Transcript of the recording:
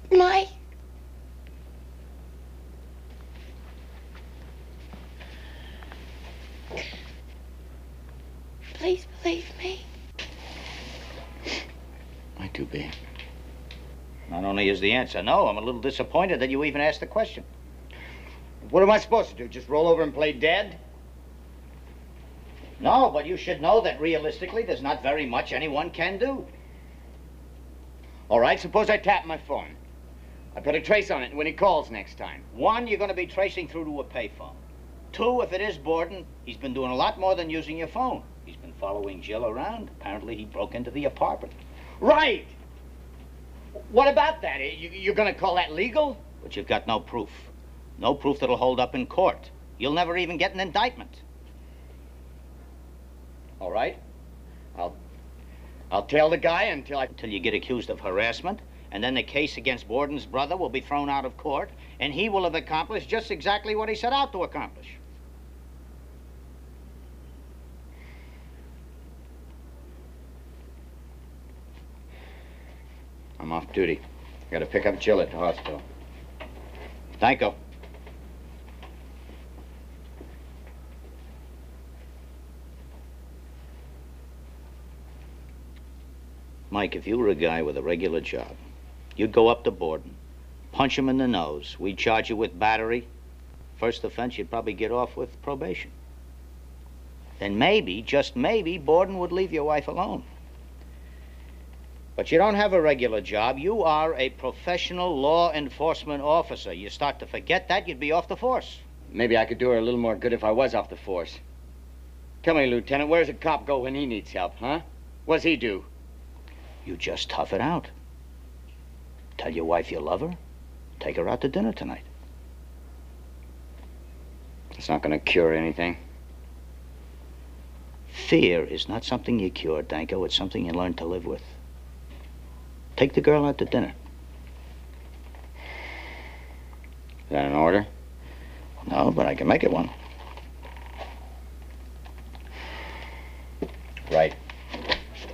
Mike. Please believe me. I do, babe. Not only is the answer no, I'm a little disappointed that you even asked the question. What am I supposed to do? Just roll over and play dead? No, but you should know that realistically there's not very much anyone can do. All right, suppose I tap my phone. I put a trace on it when he calls next time. One, you're going to be tracing through to a payphone. Two, if it is Borden, he's been doing a lot more than using your phone. He's been following Jill around. Apparently, he broke into the apartment. Right! What about that? You're going to call that legal? But you've got no proof. No proof that'll hold up in court. You'll never even get an indictment. All right. I'll tail the guy until you get accused of harassment, and then the case against Borden's brother will be thrown out of court, and he will have accomplished just exactly what he set out to accomplish. I'm off duty. I gotta pick up Jill at the hospital. Thank you. Mike, if you were a guy with a regular job, you'd go up to Borden, punch him in the nose. We'd charge you with battery. First offense, you'd probably get off with probation. Then maybe, just maybe, Borden would leave your wife alone. But you don't have a regular job. You are a professional law enforcement officer. You start to forget that, you'd be off the force. Maybe I could do her a little more good if I was off the force. Tell me, Lieutenant, where's a cop go when he needs help, huh? What's he do? You just tough it out. Tell your wife you love her. Take her out to dinner tonight. It's not gonna cure anything. Fear is not something you cure, Danko. It's something you learn to live with. Take the girl out to dinner. Is that an order? No, but I can make it one. Right.